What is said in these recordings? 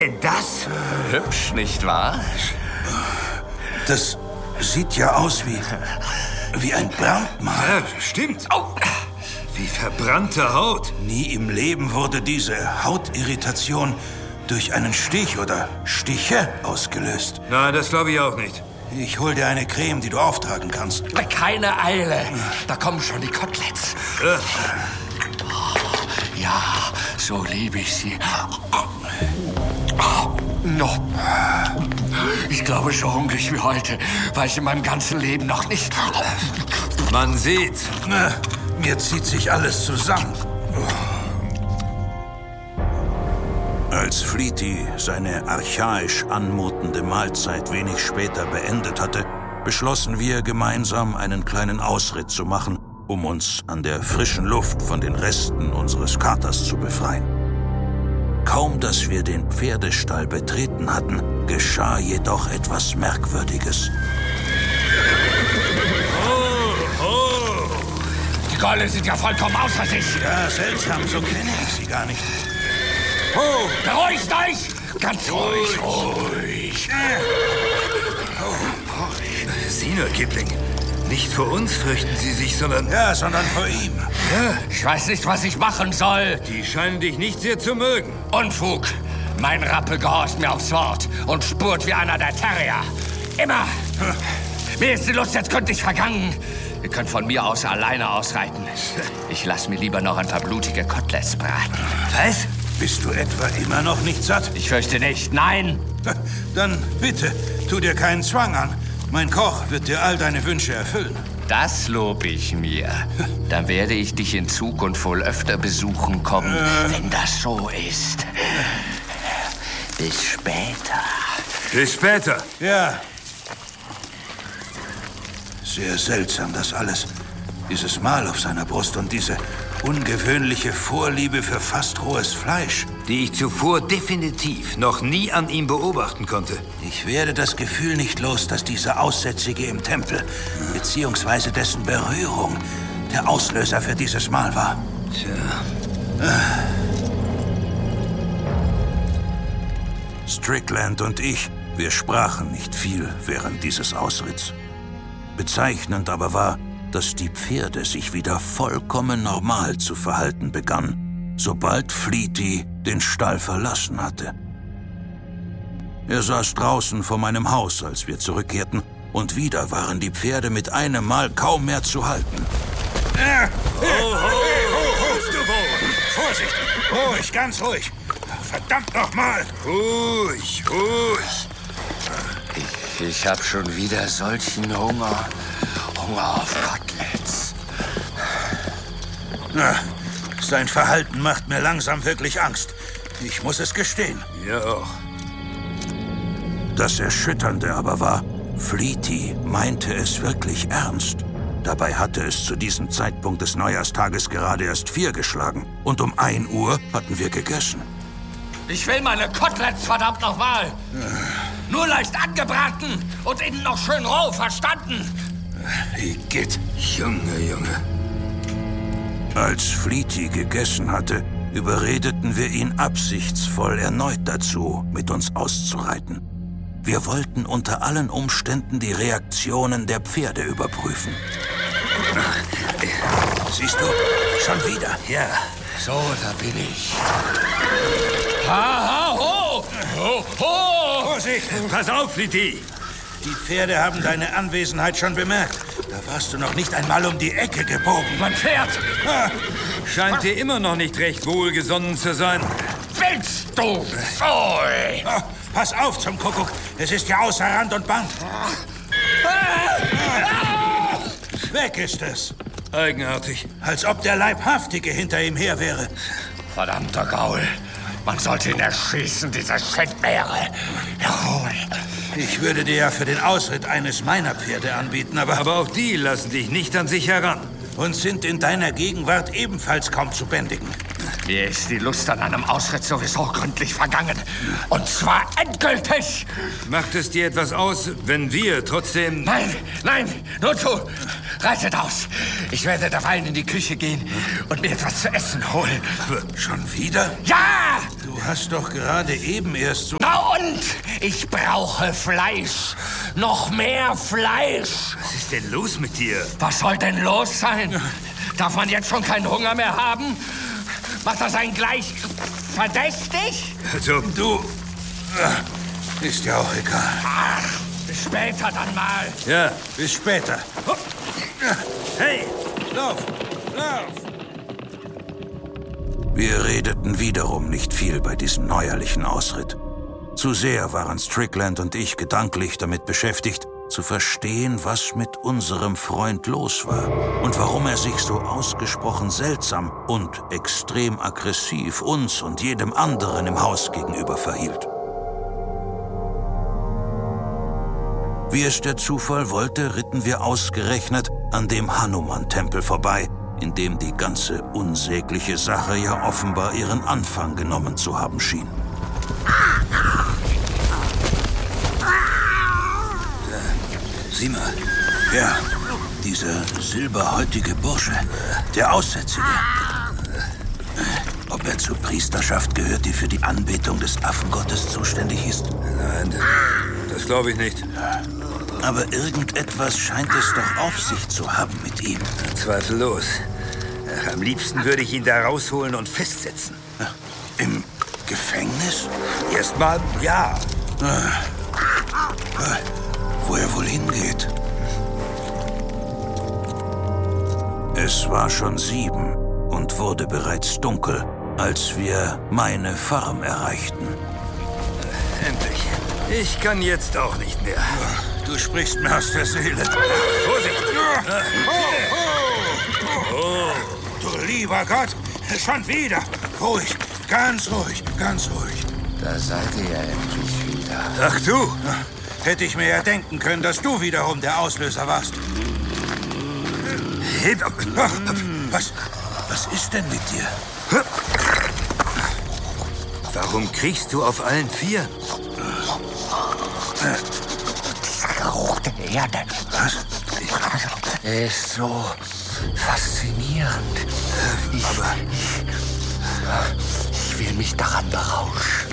Das? Hübsch, nicht wahr? Das sieht ja aus wie ein Brandmal. Ja, stimmt. Oh. Wie verbrannte Haut. Nie im Leben wurde diese Hautirritation durch einen Stich oder Stiche ausgelöst. Nein, das glaube ich auch nicht. Ich hol dir eine Creme, die du auftragen kannst. Keine Eile. Da kommen schon die Koteletts. Ja, so liebe ich sie. No. Ich glaube, so hungrig wie heute war ich in meinem ganzen Leben noch nicht. Man sieht's. Mir zieht sich alles zusammen. Als Fleety seine archaisch anmutende Mahlzeit wenig später beendet hatte, beschlossen wir gemeinsam einen kleinen Ausritt zu machen, um uns an der frischen Luft von den Resten unseres Katers zu befreien. Kaum, dass wir den Pferdestall betreten hatten, geschah jedoch etwas Merkwürdiges. Die Gäule sind ja vollkommen außer sich. Ja, seltsam, so kenne ich sie gar nicht. Oh, beruhigt euch! Ganz ruhig. Sieh nur, Kipling. Nicht vor uns fürchten sie sich, sondern... Ja, sondern vor ihm. Ja, ich weiß nicht, was ich machen soll. Die scheinen dich nicht sehr zu mögen. Unfug. Mein Rappe gehorcht mir aufs Wort und spurt wie einer der Terrier. Immer. Mir ist die Lust jetzt gründlich vergangen. Ihr könnt von mir aus alleine ausreiten. Ich lass mir lieber noch ein paar blutige Koteletts braten. Was? Bist du etwa immer noch nicht satt? Ich fürchte nicht, nein. Dann bitte, tu dir keinen Zwang an. Mein Koch wird dir all deine Wünsche erfüllen. Das lob ich mir. Dann werde ich dich in Zukunft wohl öfter besuchen kommen, wenn das so ist. Bis später. Bis später. Ja. Sehr seltsam, das alles. Dieses Mal auf seiner Brust und diese ungewöhnliche Vorliebe für fast rohes Fleisch. Die ich zuvor definitiv noch nie an ihm beobachten konnte. Ich werde das Gefühl nicht los, dass dieser Aussätzige im Tempel, beziehungsweise dessen Berührung, der Auslöser für dieses Mal war. Tja. Strickland und ich, wir sprachen nicht viel während dieses Ausritts. Bezeichnend aber war, dass die Pferde sich wieder vollkommen normal zu verhalten begannen, sobald Fleety den Stall verlassen hatte. Er saß draußen vor meinem Haus, als wir zurückkehrten, und wieder waren die Pferde mit einem Mal kaum mehr zu halten. Vorsicht! Ruhig, ganz ruhig! Verdammt nochmal! Ruhig, ruhig! Ich hab schon wieder solchen Hunger. Hunger auf Koteletts. Na, sein Verhalten macht mir langsam wirklich Angst. Ich muss es gestehen. Ja auch. Das Erschütternde aber war, Fleety meinte es wirklich ernst. Dabei hatte es zu diesem Zeitpunkt des Neujahrstages gerade erst 4 geschlagen. Und um 1 Uhr hatten wir gegessen. Ich will meine Koteletts, verdammt nochmal. Nur leicht angebraten und innen noch schön roh, verstanden? Igitt. Junge. Als Fleety gegessen hatte, überredeten wir ihn absichtsvoll erneut dazu, mit uns auszureiten. Wir wollten unter allen Umständen die Reaktionen der Pferde überprüfen. Siehst du, schon wieder. Ja. So, da bin ich. Ha, ho! Ho, ho! Vorsicht! Pass auf, Fleety! Die Pferde haben deine Anwesenheit schon bemerkt. Da warst du noch nicht einmal um die Ecke gebogen. Mein Pferd! Scheint dir immer noch nicht recht wohlgesonnen zu sein. Willst du? Oi! Oh, pass auf zum Kuckuck. Es ist ja außer Rand und Band. Weg ist es. Eigenartig. Als ob der Leibhaftige hinter ihm her wäre. Verdammter Gaul. Man sollte ihn erschießen, diese Schindmeere. Jawohl. Ich würde dir ja für den Ausritt eines meiner Pferde anbieten, Aber auch die lassen dich nicht an sich heran. und sind in deiner Gegenwart ebenfalls kaum zu bändigen. Mir ist die Lust an einem Ausritt sowieso gründlich vergangen. Und zwar endgültig. Macht es dir etwas aus, wenn wir trotzdem... Nein, nur du. Reitet aus. Ich werde derweil in die Küche gehen und mir etwas zu essen holen. Schon wieder? Ja! Du hast doch gerade eben erst so... Na und? Ich brauche Fleisch. Noch mehr Fleisch. Was ist denn los mit dir? Was soll denn los sein? Darf man jetzt schon keinen Hunger mehr haben? Macht das einen gleich verdächtig? Also, Du... Ist ja auch egal. Ach, bis später dann mal. Ja, bis später. hey! Lauf! Wir redeten wiederum nicht viel bei diesem neuerlichen Ausritt. Zu sehr waren Strickland und ich gedanklich damit beschäftigt, zu verstehen, was mit unserem Freund los war und warum er sich so ausgesprochen seltsam und extrem aggressiv uns und jedem anderen im Haus gegenüber verhielt. Wie es der Zufall wollte, ritten wir ausgerechnet an dem Hanuman-Tempel vorbei, in dem die ganze unsägliche Sache ja offenbar ihren Anfang genommen zu haben schien. Sieh mal. Ja, dieser silberhäutige Bursche, der Aussätzige. Ob er zur Priesterschaft gehört, die für die Anbetung des Affengottes zuständig ist? Nein, das glaube ich nicht. Aber irgendetwas scheint es doch auf sich zu haben mit ihm. Zweifellos. Am liebsten würde ich ihn da rausholen und festsetzen. Im Gefängnis? Erstmal ja. Wo er wohl hingeht. Es war schon 7 und wurde bereits dunkel, als wir meine Farm erreichten. Endlich. Ich kann jetzt auch nicht mehr. Du sprichst mir aus der Seele. Vorsicht! Du lieber Gott, schon wieder. Ruhig, ganz ruhig, ganz ruhig. Da seid ihr ja endlich wieder. Ach du! Hätte ich mir ja denken können, dass du wiederum der Auslöser warst. Was ist denn mit dir? Warum kriechst du auf allen Vieren? Dieser Geruch der Erde. Was? Er ist so faszinierend. Ich will mich daran berauschen.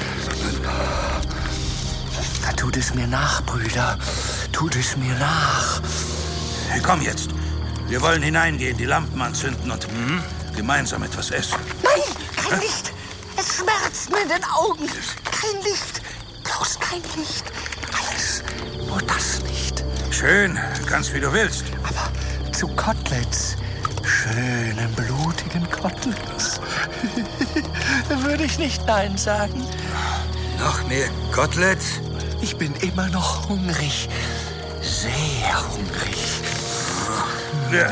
Da tut es mir nach, Brüder. Tut es mir nach. Komm jetzt. Wir wollen hineingehen, die Lampen anzünden und gemeinsam etwas essen. Nein, kein Licht. Es schmerzt mir in den Augen. Kein Licht. Bloß kein Licht. Alles, nur das nicht. Schön, ganz wie du willst. Aber zu Koteletts. Schönen, blutigen Koteletts. Würde ich nicht Nein sagen. Noch mehr Koteletts? Ich bin immer noch hungrig. Sehr hungrig. Ja.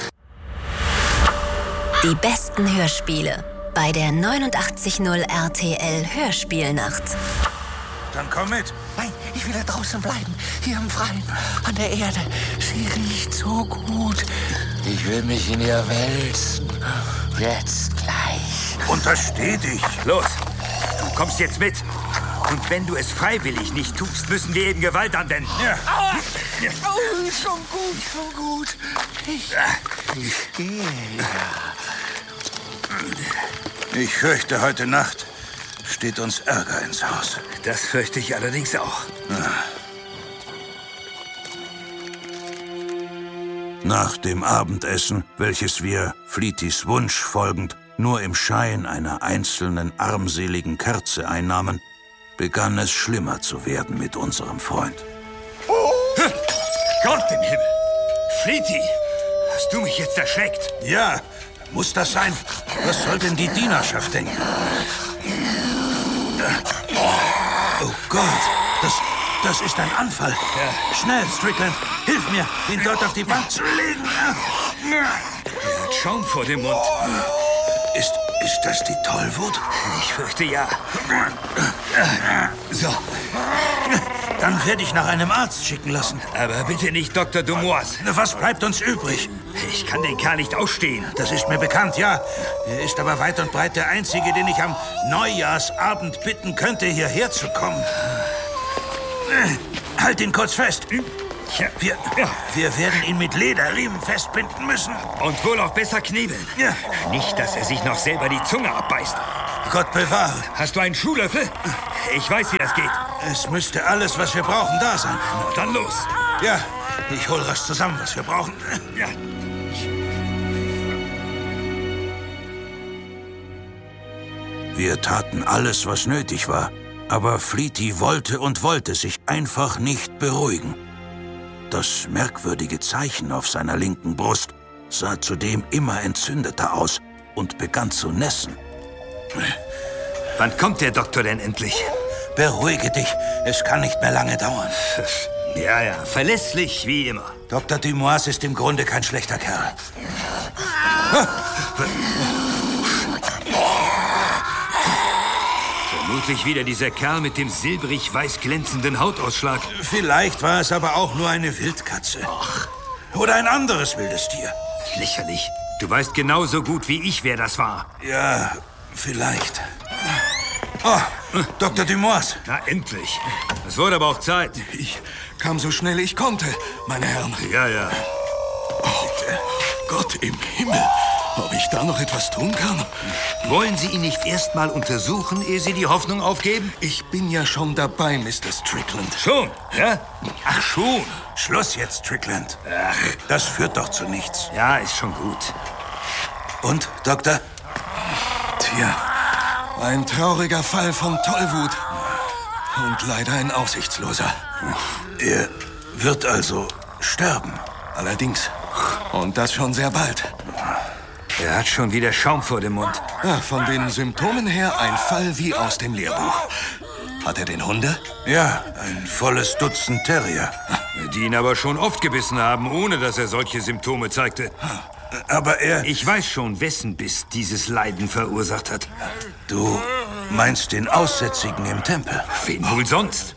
Die besten Hörspiele bei der 89.0 RTL Hörspielnacht. Dann komm mit. Nein, ich will da draußen bleiben. Hier im Freien, an der Erde. Sie riecht so gut. Ich will mich in ihr wälzen. Jetzt gleich. Untersteh dich. Los, du kommst jetzt mit. Und wenn du es freiwillig nicht tust, müssen wir eben Gewalt anwenden. Ja. Aua! Oh, schon gut. Ich gehe. Ich fürchte, heute Nacht steht uns Ärger ins Haus. Das fürchte ich allerdings auch. Nach dem Abendessen, welches wir, Fleetys Wunsch folgend, nur im Schein einer einzelnen armseligen Kerze einnahmen, begann es schlimmer zu werden mit unserem Freund. Gott im Himmel! Fleety, hast du mich jetzt erschreckt? Ja, muss das sein? Was soll denn die Dienerschaft denken? Oh Gott, das ist ein Anfall. Ja. Schnell, Strickland, hilf mir, ihn dort auf die Bank zu legen. Er hat Schaum vor dem Mund. Ist das die Tollwut? Ich fürchte ja. So. Dann werde ich nach einem Arzt schicken lassen. Aber bitte nicht Dr. Dumois. Was bleibt uns übrig? Ich kann den Kerl nicht ausstehen. Das ist mir bekannt, ja. Er ist aber weit und breit der Einzige, den ich am Neujahrsabend bitten könnte, hierher zu kommen. Halt ihn kurz fest. Wir werden ihn mit Lederriemen festbinden müssen. Und wohl auch besser knebeln. Ja. Nicht, dass er sich noch selber die Zunge abbeißt. Gott bewahre. Hast du einen Schuhlöffel? Ich weiß, wie das geht. Es müsste alles, was wir brauchen, da sein. Na, dann los. Ja, ich hol rasch zusammen, was wir brauchen. Ja. Wir taten alles, was nötig war. Aber Fleety wollte sich einfach nicht beruhigen. Das merkwürdige Zeichen auf seiner linken Brust sah zudem immer entzündeter aus und begann zu nässen. Wann kommt der Doktor denn endlich? Beruhige dich, es kann nicht mehr lange dauern. Ja, verlässlich wie immer. Dr. Dumois ist im Grunde kein schlechter Kerl. Vermutlich wieder dieser Kerl mit dem silbrig-weiß glänzenden Hautausschlag. Vielleicht war es aber auch nur eine Wildkatze. Oder ein anderes wildes Tier. Lächerlich. Du weißt genauso gut wie ich, wer das war. Ja, vielleicht. Oh, Dr. Dumois. Na, endlich. Es wurde aber auch Zeit. Ich kam so schnell ich konnte, meine Herren. Ja. Oh, Gott im Himmel. Ob ich da noch etwas tun kann? Wollen Sie ihn nicht erst mal untersuchen, ehe Sie die Hoffnung aufgeben? Ich bin ja schon dabei, Mr. Strickland. Schon, ja? Ach, schon. Schluss jetzt, Strickland. Ach. Das führt doch zu nichts. Ja, ist schon gut. Und, Doktor? Tja, ein trauriger Fall von Tollwut. Und leider ein aussichtsloser. Er wird also sterben. Allerdings. Und das schon sehr bald. Er hat schon wieder Schaum vor dem Mund. Ja, von den Symptomen her ein Fall wie aus dem Lehrbuch. Hat er den Hunde? Ja, ein volles Dutzend Terrier. Die ihn aber schon oft gebissen haben, ohne dass er solche Symptome zeigte. Aber er... Ich weiß schon, wessen Biss dieses Leiden verursacht hat. Du meinst den Aussätzigen im Tempel? Wen wohl sonst?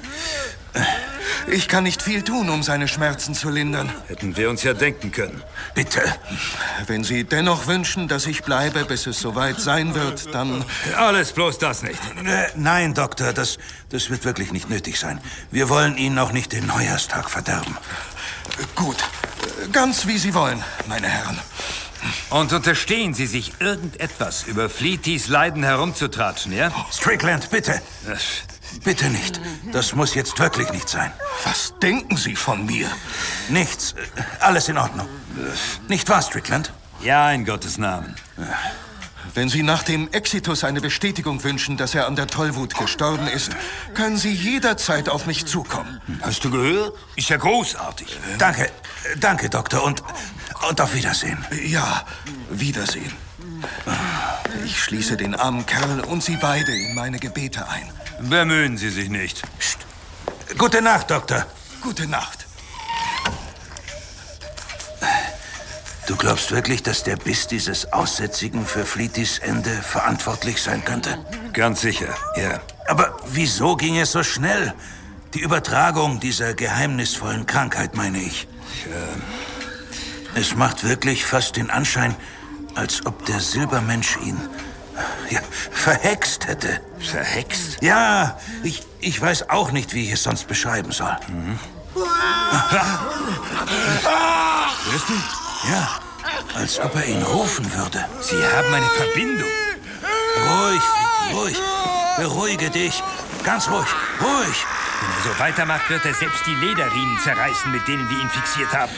Ich kann nicht viel tun, um seine Schmerzen zu lindern. Hätten wir uns ja denken können. Bitte. Wenn Sie dennoch wünschen, dass ich bleibe, bis es soweit sein wird, dann... Alles bloß das nicht. Nein, Doktor, das wird wirklich nicht nötig sein. Wir wollen Ihnen auch nicht den Neujahrstag verderben. Gut, ganz wie Sie wollen, meine Herren. Und unterstehen Sie sich irgendetwas über Fleetys Leiden herumzutratschen, ja? Strickland, bitte. Bitte nicht. Das muss jetzt wirklich nicht sein. Was denken Sie von mir? Nichts. Alles in Ordnung. Nicht wahr, Strickland? Ja, in Gottes Namen. Wenn Sie nach dem Exitus eine Bestätigung wünschen, dass er an der Tollwut gestorben ist, können Sie jederzeit auf mich zukommen. Hast du gehört? Ist ja großartig. Danke, Doktor. Und auf Wiedersehen. Ja, Wiedersehen. Ich schließe den armen Kerl und Sie beide in meine Gebete ein. Bemühen Sie sich nicht. Psst. Gute Nacht, Doktor. Gute Nacht. Du glaubst wirklich, dass der Biss dieses Aussätzigen für Fleetys Ende verantwortlich sein könnte? Ganz sicher, ja. Aber wieso ging es so schnell? Die Übertragung dieser geheimnisvollen Krankheit, meine ich. Es macht wirklich fast den Anschein, als ob der Silbermensch ihn verhext hätte. Verhext? Ja, ich weiß auch nicht, wie ich es sonst beschreiben soll. Hörst du? Ja, als ob er ihn rufen würde. Sie haben eine Verbindung. Ruhig, ruhig. Beruhige dich. Ganz ruhig, ruhig. Wenn er so weitermacht, wird er selbst die Lederriemen zerreißen, mit denen wir ihn fixiert haben.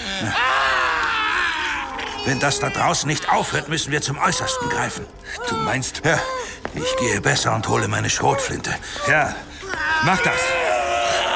Wenn das da draußen nicht aufhört, müssen wir zum Äußersten greifen. Du meinst? Ja, ich gehe besser und hole meine Schrotflinte. Ja, mach das.